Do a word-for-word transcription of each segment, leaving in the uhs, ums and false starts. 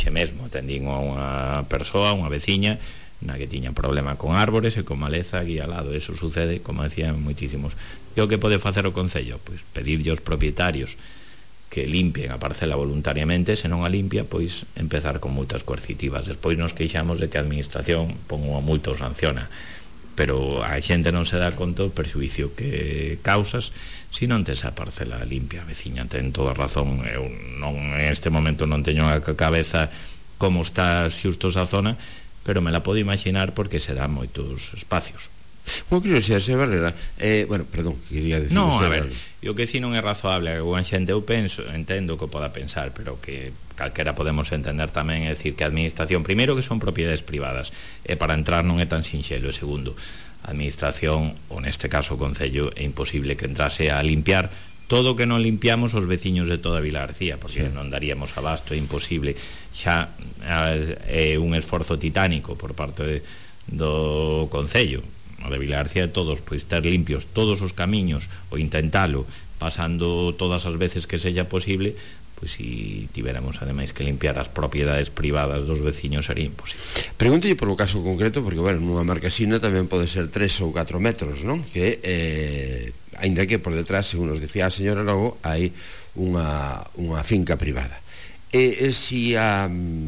hoxe mesmo atendín a unha persoa, unha veciña, na que tiña problema con árbores e con maleza aquí al lado. Eso sucede, como decían moitísimos. Que o que pode facer o Concello? Pois pedirlle aos propietarios que limpien a parcela voluntariamente, se non a limpia, pois empezar con multas coercitivas. Despois nos queixamos de que a administración pon unha multa ou sanciona, pero a xente non se dá conta do perxuicio que causas se non tes a parcela limpia. A veciña ten toda razón. Eu non, en este momento non teño a cabeza como está xusto esa zona, pero me la podo imaginar porque se dan moitos espacios. Unha curiosidade, señor Barrera, eh, bueno, perdón, quería decir... Non, a ver, o que si non é razoable, unha xente, eu penso, entendo que poda pensar, pero que calquera podemos entender tamén, é dicir, que a administración, primeiro, que son propiedades privadas, e para entrar non é tan sinxelo, e segundo, a administración, ou neste caso o Concello, é imposible que entrase a limpiar todo o que non limpiamos os veciños de toda Vila García, porque sí, non daríamos abasto, é imposible. Xa é un esforzo titánico por parte de, do Concello, o de Vila García, de todos, pois ter limpios todos os camiños, ou intentalo pasando todas as veces que sella posible, pois se tiveramos ademais que limpiar as propiedades privadas dos veciños sería imposible. Pregúntelle por o caso concreto, porque, bueno, nunha marquesina tamén pode ser tres ou catro metros, non? Que, eh, ainda que por detrás, según nos dicía a señora logo, hai unha, unha finca privada. E, e si a...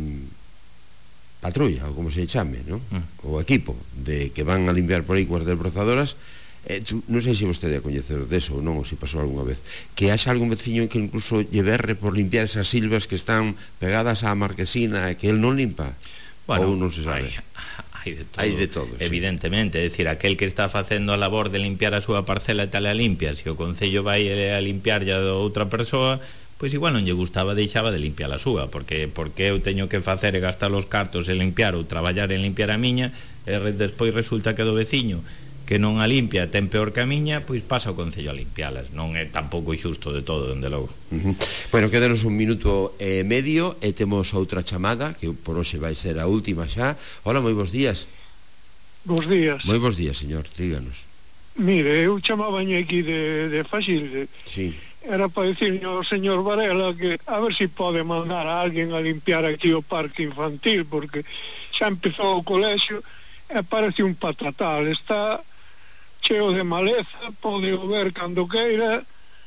patrulla, ou como se chame, ¿no? Mm. O equipo de que van a limpiar por aí coas desbrozadoras, eh, tú, non sei se vostede é coñecedor deso ou non, ou se pasou algunha vez, que haxa algún veciño que incluso lle berre por limpiar esas silvas que están pegadas á marquesina e que el non limpa, bueno, ou non se sabe. Hai, hai de todo, hai de todo, evidentemente, sí. É dicir, aquel que está facendo a labor de limpiar a súa parcela e tal a limpia, se o Concello vai a limpiar ya de outra persoa, pois igual non lle gustaba, deixaba de limpiar a súa, porque porque eu teño que facer e gastar os cartos en limpiar ou traballar en limpiar a miña, e despois resulta que do veciño que non a limpia ten peor que a miña, pois pasa o Concello a limpialas. Non é tampouco xusto de todo, dende logo. Uh -huh. Bueno, quédanos un minuto e medio e temos outra chamada que por hoxe vai ser a última xa. Hola, moi bons días. Bos días. Moi bons días, señor, díganos. Mire, eu chamabañe aquí de, de Faxilde. Sí. Era para dicirle ao señor Varela que a ver se si pode mandar a alguén a limpiar aquí o parque infantil, porque xa empezou o colexio e parece un patatal, está cheo de maleza, pode o ver cando queira.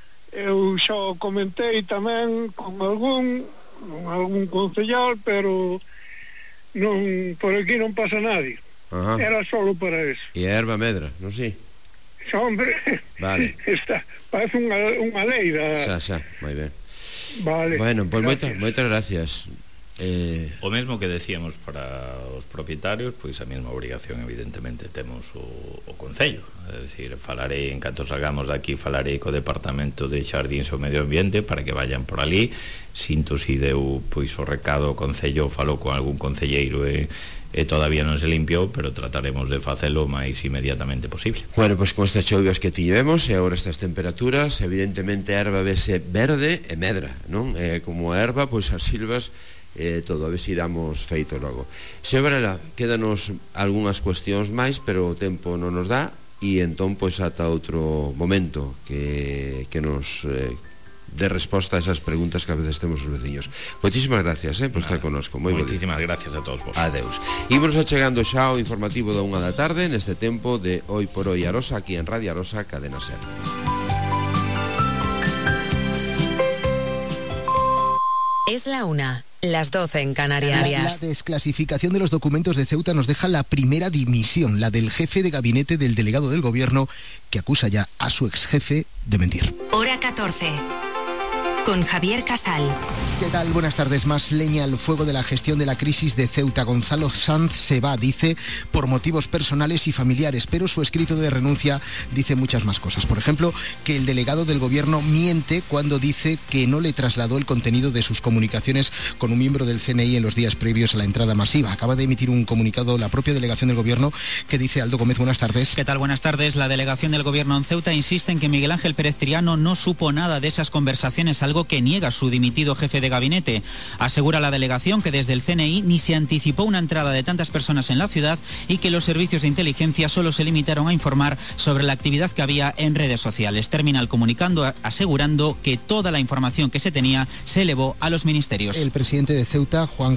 Eu xa o comentei tamén con algún con algún concellal, pero non, por aquí non pasa nadie. Ajá. Era solo para eso. E a erva medra, non sei? Hombre, vale. Está, parece unha, unha leira. Xa, xa, moi ben. Vale. Bueno, pois pues moitas, moitas gracias. Eh... O mesmo que decíamos para os propietarios, pois a mesma obrigación evidentemente temos o, o Concello. É dicir, falarei, en canto salgamos de aquí, falarei co Departamento de Xardíns e Medio Ambiente para que vayan por ali. Sinto si deu pois o recado o Concello, falou con algún concelleiro e e todavía non se limpiou, pero trataremos de facelo o máis inmediatamente posible. Bueno, pois pues con estas choivas que tivemos e agora estas temperaturas, evidentemente a erva vese verde e medra, non? E como a erva, pois as silvas e todo, a ver se damos feito logo. Señor Varela, quédanos algunhas cuestións máis, pero o tempo non nos dá, e entón, pois, ata outro momento que, que nos... Eh, de resposta a esas preguntas que a veces temos os veciños. Moitísimas gracias, eh, por estar connosco. Moi Moitísimas gracias a todos vos. Adeus. Ímonos achegando xa ao informativo da unha da tarde neste tempo de Hoy por Hoy Arosa, aquí en Radio Arosa, Cadena Ser. Es la una, las doce en Canarias. La desclasificación de los documentos de Ceuta nos deja la primera dimisión, la del jefe de gabinete del delegado del gobierno, que acusa ya a su ex jefe de mentir. Hora catorce. Con Javier Casal. ¿Qué tal? Buenas tardes. Más leña al fuego de la gestión de la crisis de Ceuta. Gonzalo Sanz se va, dice, por motivos personales y familiares, pero su escrito de renuncia dice muchas más cosas. Por ejemplo, que el delegado del gobierno miente cuando dice que no le trasladó el contenido de sus comunicaciones con un miembro del C N I en los días previos a la entrada masiva. Acaba de emitir un comunicado la propia delegación del gobierno que dice: Aldo Gómez, buenas tardes. ¿Qué tal? Buenas tardes. La delegación del gobierno en Ceuta insiste en que Miguel Ángel Pérez Triano no supo nada de esas conversaciones, algo que niega su dimitido jefe de gabinete. Asegura la delegación que desde el C N I ni se anticipó una entrada de tantas personas en la ciudad y que los servicios de inteligencia solo se limitaron a informar sobre la actividad que había en redes sociales. Termina el comunicando asegurando que toda la información que se tenía se elevó a los ministerios. El presidente de Ceuta, Juan